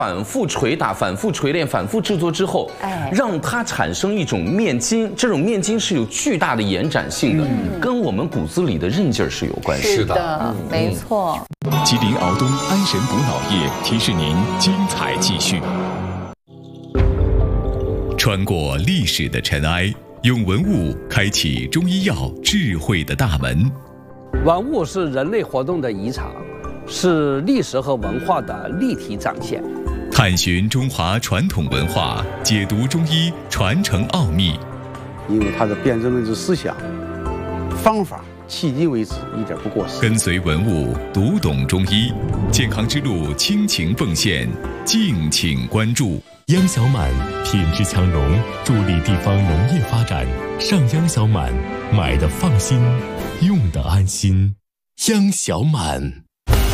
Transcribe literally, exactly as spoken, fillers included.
反复捶打、反复锤炼、反复制作之后，哎，让它产生一种面筋，这种面筋是有巨大的延展性的，嗯、跟我们骨子里的韧劲儿是有关系的。 是的，嗯、没错。 吉林敖东安神补脑液提示您精彩继续。穿过历史的尘埃，用文物开启中医药智慧的大门。 文物是人类活动的遗产，是历史和文化的立体展现。 探寻中华传统文化，解读中医传承奥秘。 因为它的辨证论治思想、方法，迄今为止一点不过时。 跟随文物，读懂中医，健康之路倾情奉献，敬请关注。 央小满品质强融，助力地方农业发展。上央小满，买的放心，用的安心。央小满。